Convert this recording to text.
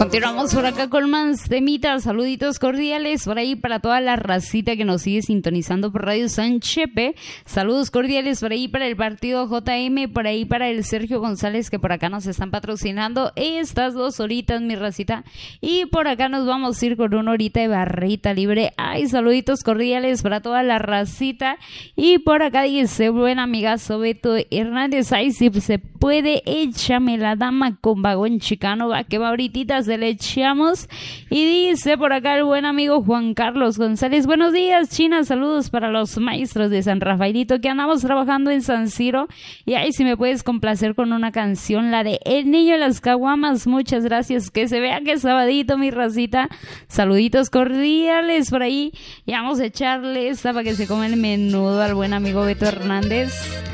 Continuamos por acá con más temitas, saluditos cordiales por ahí para toda la racita que nos sigue sintonizando por Radio San Chepe. Saludos cordiales por ahí para el partido JM, por ahí para el Sergio González que por acá nos están patrocinando estas 2 horitas, mi racita. Y por acá nos vamos a ir con 1 horita de barrita libre. Ay, saluditos cordiales para toda la racita. Y por acá dice, buena amiga Sobeto Hernández, ay, si se puede, échame la dama con vagón chicano, va que va ahorita se le echamos. Y dice por acá el buen amigo Juan Carlos González, buenos días China, saludos para los maestros de San Rafaelito que andamos trabajando en San Ciro, y ahí si me puedes complacer con una canción, la de El Niño de las Caguamas, muchas gracias, que se vea que es sabadito mi racita, saluditos cordiales por ahí, y vamos a echarle esta para que se come el menudo al buen amigo Beto Hernández.